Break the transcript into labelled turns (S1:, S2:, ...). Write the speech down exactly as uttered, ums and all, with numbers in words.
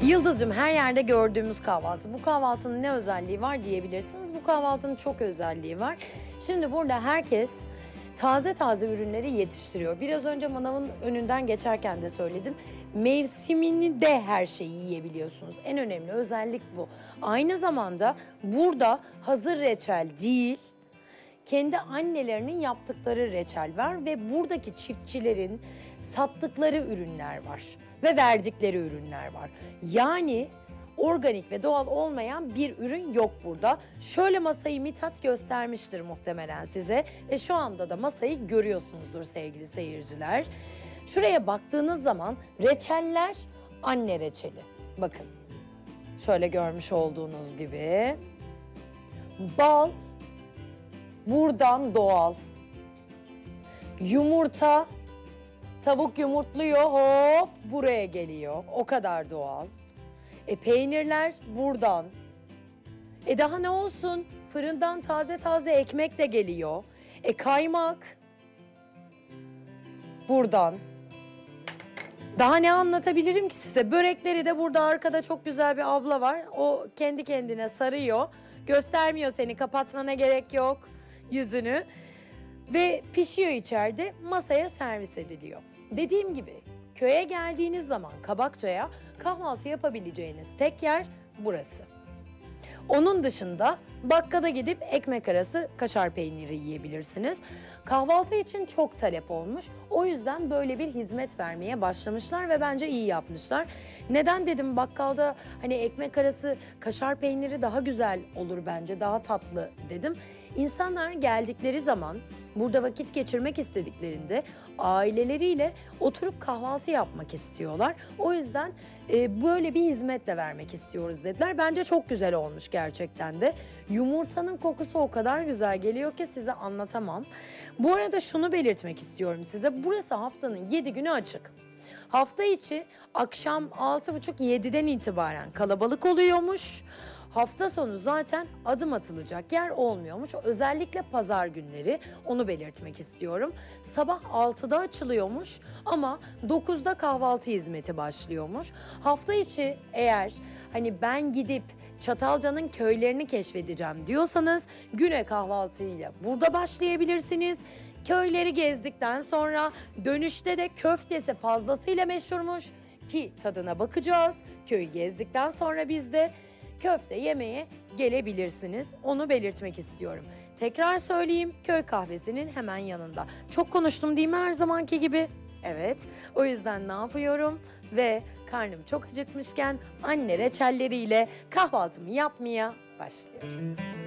S1: Yıldız'cığım, her yerde gördüğümüz kahvaltı. Bu kahvaltının ne özelliği var diyebilirsiniz. Bu kahvaltının çok özelliği var. Şimdi burada herkes taze taze ürünleri yetiştiriyor. Biraz önce manavın önünden geçerken de söyledim. Mevsimini de her şeyi yiyebiliyorsunuz. En önemli özellik bu. Aynı zamanda burada hazır reçel değil, kendi annelerinin yaptıkları reçel var ve buradaki çiftçilerin sattıkları ürünler var ve verdikleri ürünler var. Yani organik ve doğal olmayan bir ürün yok burada. Şöyle masayı Mithat göstermiştir muhtemelen size ve şu anda da masayı görüyorsunuzdur sevgili seyirciler. Şuraya baktığınız zaman reçeller anne reçeli. Bakın şöyle görmüş olduğunuz gibi bal buradan doğal. Yumurta, tavuk yumurtluyor, hop buraya geliyor. O kadar doğal. E peynirler buradan. E daha ne olsun? Fırından taze taze ekmek de geliyor. E kaymak buradan. Daha ne anlatabilirim ki size? Börekleri de burada arkada çok güzel bir abla var. O kendi kendine sarıyor. Göstermiyor seni, kapatmana gerek yok yüzünü. Ve pişiyor içeride, masaya servis ediliyor. Dediğim gibi köye geldiğiniz zaman Kabakça'ya kahvaltı yapabileceğiniz tek yer burası. Onun dışında bakkala gidip ekmek arası kaşar peyniri yiyebilirsiniz. Kahvaltı için çok talep olmuş. O yüzden böyle bir hizmet vermeye başlamışlar ve bence iyi yapmışlar. Neden dedim bakkalda hani ekmek arası kaşar peyniri daha güzel olur bence, daha tatlı dedim. İnsanlar geldikleri zaman burada vakit geçirmek istediklerinde aileleriyle oturup kahvaltı yapmak istiyorlar. O yüzden e, böyle bir hizmetle vermek istiyoruz dediler. Bence çok güzel olmuş gerçekten de. Yumurtanın kokusu o kadar güzel geliyor ki size anlatamam. Bu arada şunu belirtmek istiyorum size. Burası haftanın yedi günü açık. Hafta içi akşam altı buçuk yediden itibaren kalabalık oluyormuş. Hafta sonu zaten adım atılacak yer olmuyormuş. Özellikle pazar günleri, onu belirtmek istiyorum. Sabah altıda açılıyormuş ama dokuzda kahvaltı hizmeti başlıyormuş. Hafta içi eğer hani ben gidip Çatalca'nın köylerini keşfedeceğim diyorsanız güne kahvaltıyla burada başlayabilirsiniz. Köyleri gezdikten sonra dönüşte de köftesi fazlasıyla meşhurmuş ki tadına bakacağız. Köyü gezdikten sonra biz de köfte yemeye gelebilirsiniz. Onu belirtmek istiyorum. Tekrar söyleyeyim, köy kahvesinin hemen yanında. Çok konuştum değil mi her zamanki gibi? Evet. O yüzden ne yapıyorum? Ve karnım çok acıkmışken anne reçelleriyle kahvaltımı yapmaya başlıyorum.